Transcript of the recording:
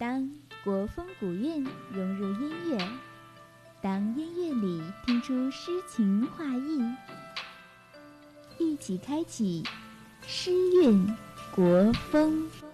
当国风古韵融入音乐，当音乐里听出诗情画意，一起开启诗韵国风。